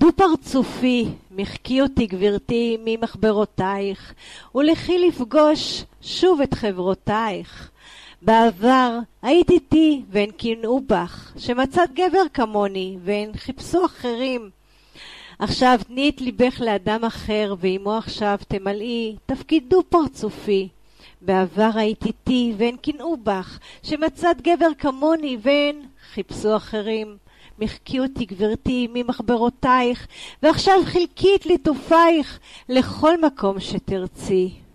דו פרצופי, מחקי אותי גברתי ממחברותייך, ולכי לפגוש שוב את חברותייך. בעבר היית איתי והן קינאו בך, שמצאת גבר כמוני והן חיפשו אחרים. עכשיו תני את ליבך לאדם אחר, ועמו עכשיו תמלאי תפקיד דו פרצופי. בעבר היית איתי והן קינאו בך, שמצאת גבר כמוני והן חיפשו אחרים. מחקי אותי גברתי ממחברותייך, ועכשיו חלקי את ליטופייך לכל מקום שתרצי.